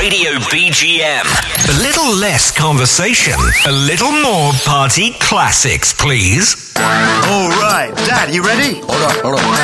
Radio BGM. A little less conversation, a little more party classics, please. All right, Dad, you ready? Hold on.